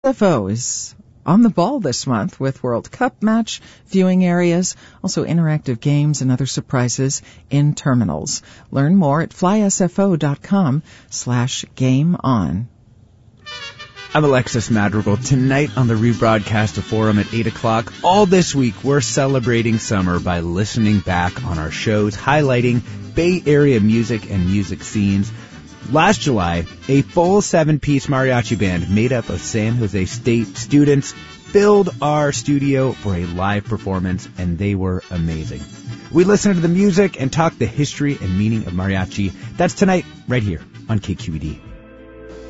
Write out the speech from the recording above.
FO is on the ball this month with World Cup match viewing areas, also interactive games and other surprises in terminals. Learn more at flysfo.com/game on. I'm Alexis Madrigal. Tonight on the rebroadcast of Forum at 8 o'clock, all this week we're celebrating summer by listening back on our shows highlighting Bay Area music and music scenes. Last July, a full 7-piece mariachi band made up of San Jose State students filled our studio for a live performance, and they were amazing. We listened to the music and talked the history and meaning of mariachi. That's tonight, right here on KQED.